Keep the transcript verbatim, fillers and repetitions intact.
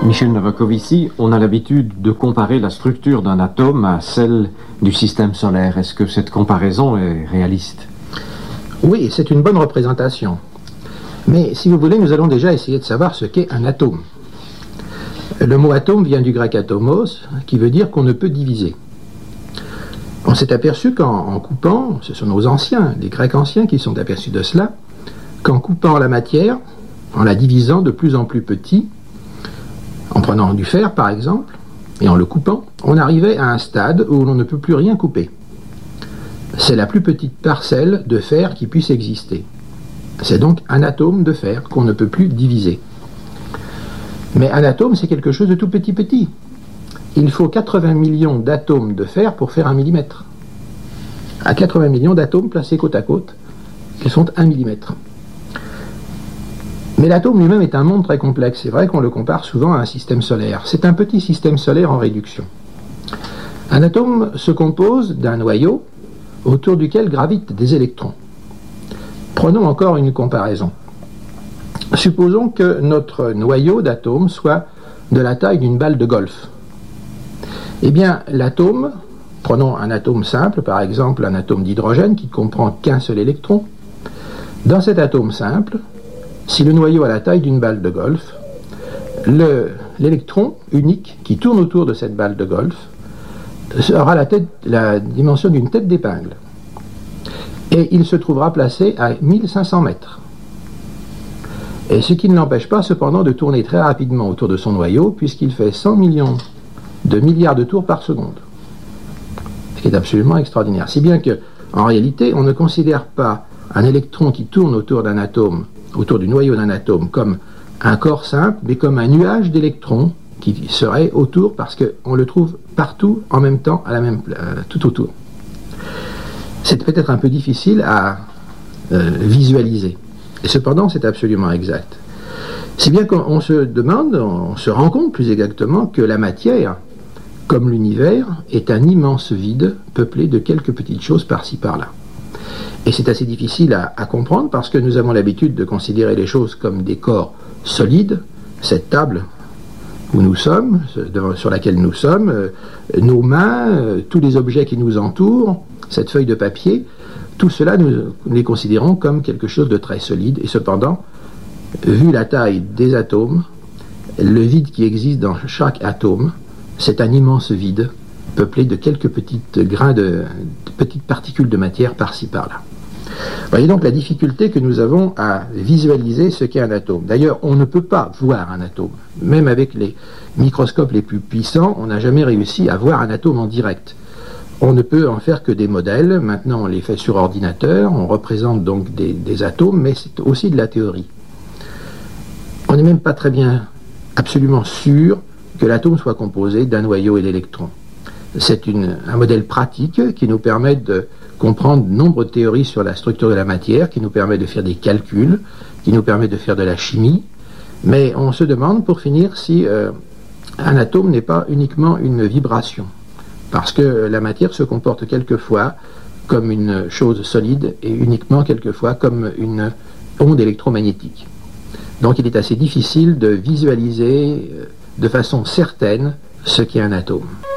Michel Novakovici, on a l'habitude de comparer la structure d'un atome à celle du système solaire. Est-ce que cette comparaison est réaliste? Oui, c'est une bonne représentation. Mais si vous voulez, nous allons déjà essayer de savoir ce qu'est un atome. Le mot atome vient du grec atomos, qui veut dire qu'on ne peut diviser. On s'est aperçu qu'en coupant, ce sont nos anciens, les Grecs anciens qui sont aperçus de cela, qu'en coupant la matière, en la divisant de plus en plus petit, en prenant du fer par exemple, et en le coupant, on arrivait à un stade où l'on ne peut plus rien couper. C'est la plus petite parcelle de fer qui puisse exister. C'est donc un atome de fer qu'on ne peut plus diviser. Mais un atome, c'est quelque chose de tout petit petit. Il faut quatre-vingts millions d'atomes de fer pour faire un millimètre. À quatre-vingts millions d'atomes placés côte à côte, ils sont un millimètre. Mais l'atome lui-même est un monde très complexe. C'est vrai qu'on le compare souvent à un système solaire. C'est un petit système solaire en réduction. Un atome se compose d'un noyau autour duquel gravitent des électrons. Prenons encore une comparaison. Supposons que notre noyau d'atome soit de la taille d'une balle de golf. Eh bien, l'atome, prenons un atome simple, par exemple un atome d'hydrogène qui ne comprend qu'un seul électron. Dans cet atome simple, si le noyau a la taille d'une balle de golf, l'électron unique qui tourne autour de cette balle de golf aura la, tête, la dimension d'une tête d'épingle. Et il se trouvera placé à mille cinq cents mètres. Et ce qui ne l'empêche pas cependant de tourner très rapidement autour de son noyau, puisqu'il fait cent millions de milliards de tours par seconde. Ce qui est absolument extraordinaire. Si bien que, en réalité, on ne considère pas un électron qui tourne autour d'un atome, autour du noyau d'un atome, comme un corps simple, mais comme un nuage d'électrons qui serait autour, parce qu'on le trouve partout en même temps, à la même, euh, tout autour. C'est peut-être un peu difficile à euh, visualiser. Et cependant, c'est absolument exact. Si bien qu'on se demande, on se rend compte plus exactement que la matière, comme l'univers, est un immense vide peuplé de quelques petites choses par-ci par-là. Et c'est assez difficile à, à comprendre parce que nous avons l'habitude de considérer les choses comme des corps solides. Cette table où nous sommes, sur laquelle nous sommes, euh, nos mains, euh, tous les objets qui nous entourent, cette feuille de papier, tout cela, nous les considérons comme quelque chose de très solide. Et cependant, vu la taille des atomes, le vide qui existe dans chaque atome, c'est un immense vide peuplé de quelques petites grains de, de petites particules de matière par-ci par-là. Voyez donc la difficulté que nous avons à visualiser ce qu'est un atome. D'ailleurs, on ne peut pas voir un atome. Même avec les microscopes les plus puissants, on n'a jamais réussi à voir un atome en direct. On ne peut en faire que des modèles. Maintenant, on les fait sur ordinateur. On représente donc des, des atomes, mais c'est aussi de la théorie. On n'est même pas très bien, absolument sûr que l'atome soit composé d'un noyau et d'électrons. C'est une, un modèle pratique qui nous permet de comprendre de nombreuses théories sur la structure de la matière, qui nous permet de faire des calculs, qui nous permet de faire de la chimie. Mais on se demande, pour finir, si euh, un atome n'est pas uniquement une vibration. Parce que la matière se comporte quelquefois comme une chose solide et uniquement quelquefois comme une onde électromagnétique. Donc il est assez difficile de visualiser de façon certaine ce qu'est un atome.